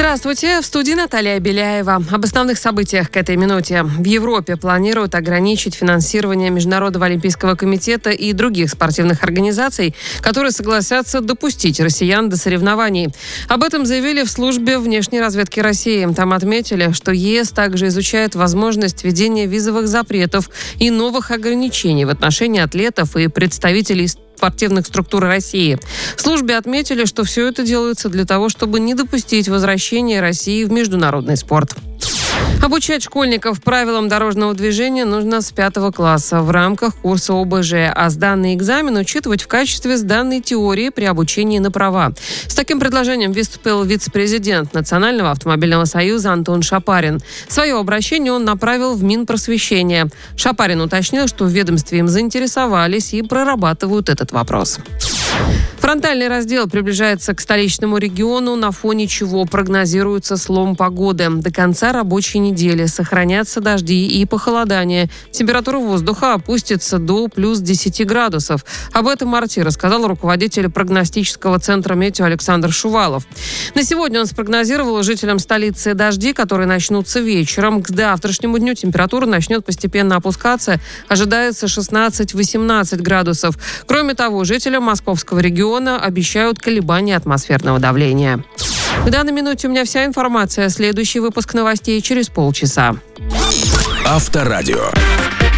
Здравствуйте, в студии Наталья Беляева. Об основных событиях к этой минуте. В Европе планируют ограничить финансирование Международного олимпийского комитета и других спортивных организаций, которые согласятся допустить россиян до соревнований. Об этом заявили в службе внешней разведки России. Там отметили, что ЕС также изучает возможность введения визовых запретов и новых ограничений в отношении атлетов и представителей спортивных структур России. В службе отметили, что все это делается для того, чтобы не допустить возвращения России в международный спорт. Обучать школьников правилам дорожного движения нужно с 5 класса в рамках курса ОБЖ, а сданный экзамен учитывать в качестве сданной теории при обучении на права. С таким предложением выступил вице-президент Национального автомобильного союза Антон Шапарин. Свое обращение он направил в Минпросвещение. Шапарин уточнил, что в ведомстве им заинтересовались и прорабатывают этот вопрос. Фронтальный раздел приближается к столичному региону, на фоне чего прогнозируется слом погоды. До конца рабочей недели сохранятся дожди и похолодание. Температура воздуха опустится до плюс 10 градусов. Об этом «Арти» рассказал руководитель прогностического центра «Метео» Александр Шувалов. На сегодня он спрогнозировал жителям столицы дожди, которые начнутся вечером. К завтрашнему дню температура начнет постепенно опускаться. Ожидается 16-18 градусов. Кроме того, жителям московского региона обещают колебания атмосферного давления. В данной минуте у меня вся информация. Следующий выпуск новостей через полчаса. Авторадио.